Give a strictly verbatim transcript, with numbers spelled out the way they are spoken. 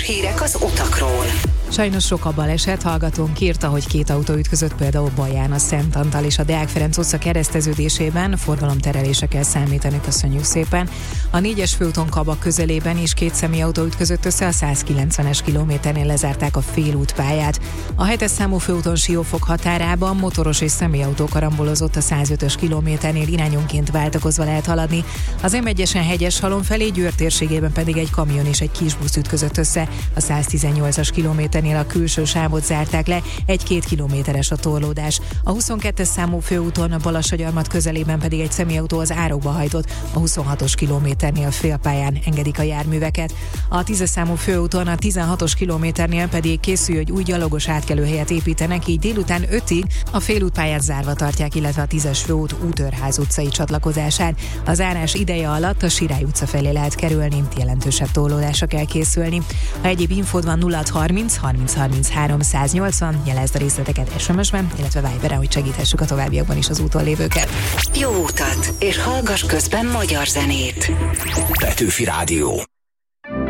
Hírek az utakról. Sajnos sok a baleset, hallgatónk írta, hogy két autó ütközött például Baján a Szent Antal és a Deák Ferenc utca kereszteződésében, forgalomterelésre kell számítani, köszönjük szépen. A négyes főúton Kabak közelében is két személyautó ütközött össze, a száz kilencvenes kilométernél lezárták a félútpályát. A hetes számú főúton Siófok határában motoros és személyautó karambolozott, a száz ötös kilométernél irányonként váltakozva lehet haladni. Az M egyesen Hegyeshalom felé, Győr térségében pedig egy kamion és egy kisbusz ütközött össze, a száz tizennyolcas kilométernél a külső sávot zárták le, egy-két kilométeres a torlódás. A huszonkettes számú főúton a Balassagyarmat közelében pedig egy személyautó az árokba hajtott, a huszonhatos kilométernél félpályán engedik a járműveket. A tízes számú főúton a tizenhatos kilométernél pedig készül, hogy új gyalogos átkelőhelyet építenek, így délután ötig a félútpályát zárva tartják, illetve a tízes főút Útőrház utcai csatlakozásán. A zárás ideje alatt a Sirály utca felé lehet kerülni, jelentősebb torlódásra kell készülni. Ha egyéb infód van, nulla harminc harminc harminchárom száznyolcvan, jelezd a részleteket es em es-ben, illetve Viberen, hogy segíthessük a továbbiakban is az úton lévőket. Jó utat, és hallgass közben magyar zenét. Petőfi Rádió.